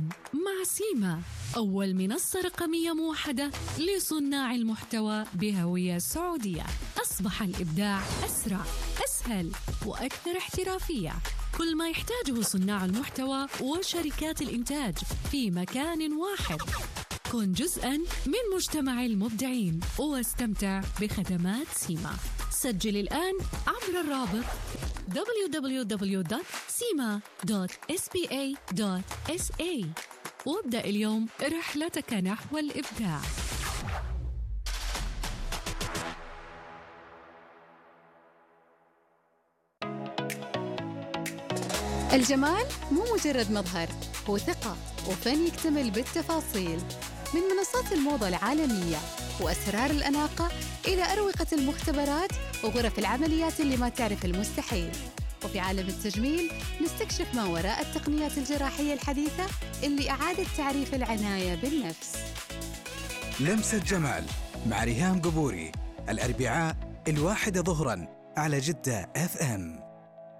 مع سيما، أول منصة رقمية موحدة لصناع المحتوى بهوية سعودية. أصبح الإبداع أسرع، أسهل وأكثر احترافية. كل ما يحتاجه صناع المحتوى وشركات الإنتاج في مكان واحد. كن جزءاً من مجتمع المبدعين واستمتع بخدمات سيما. سجل الآن عبر الرابط www.sima.sba.sa وابدأ اليوم رحلتك نحو الإبداع. الجمال مو مجرد مظهر، هو ثقة وفن يكتمل بالتفاصيل. من منصات الموضة العالمية وأسرار الأناقة إلى أروقة المختبرات وغرف العمليات اللي ما تعرف المستحيل. وفي عالم التجميل نستكشف ما وراء التقنيات الجراحية الحديثة اللي أعادت تعريف العناية بالنفس. لمسة جمال مع ريهام قبوري، الأربعاء 1 ظهراً على جدة FM.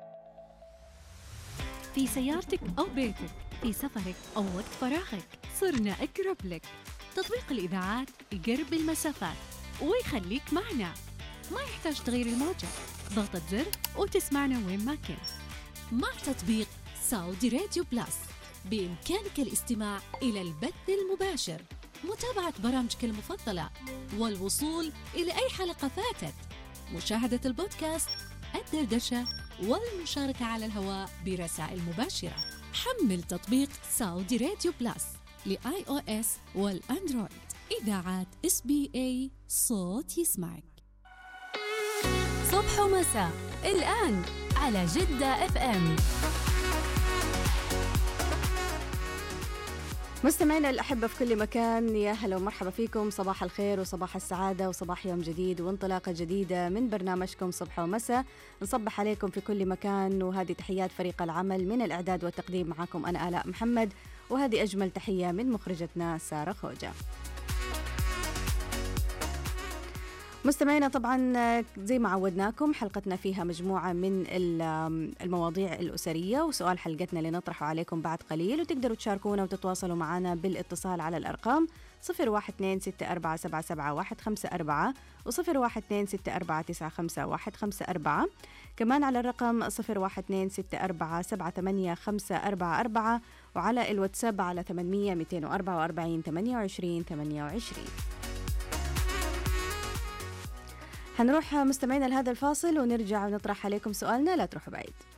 في سيارتك أو بيتك، في سفرك أو وقت فراغك، صرنا أقرب لك. تطبيق الإذاعات يقرب المسافات ويخليك معنا. ما يحتاج تغيير الموجة، ضغطة زر وتسمعنا وين ما كنت. مع تطبيق سعودي راديو بلاس بإمكانك الاستماع إلى البث المباشر، متابعة برامجك المفضلة، والوصول إلى أي حلقة فاتت، مشاهدة البودكاست، الدردشة، والمشاركة على الهواء برسائل مباشرة. حمل تطبيق سعودي راديو بلاس لآي أو إس والأندرويد. إذاعات SBA، صوت يسمعك. صبح ومساء الآن على جدة FM. مستمعينا الأحبة في كل مكان، يا هلا ومرحبا فيكم. صباح الخير وصباح السعادة وصباح يوم جديد وانطلاقة جديدة من برنامجكم صبح ومساء. نصبح عليكم في كل مكان، وهذه تحيات فريق العمل من الإعداد والتقديم. معكم أنا آلاء محمد، وهذه أجمل تحية من مخرجتنا سارة خوجة. مستمعينا طبعا زي ما عودناكم حلقتنا فيها مجموعة من المواضيع الأسرية، وسؤال حلقتنا اللي نطرحه عليكم بعد قليل، وتقدروا تشاركونا وتتواصلوا معنا بالاتصال على الأرقام 0126477154 و0126495154، كمان على الرقم 012647785544، وعلى الواتساب على 800 244 28 28. هنروح مستمعينا لهذا الفاصل ونرجع ونطرح عليكم سؤالنا، لا تروحوا بعيد.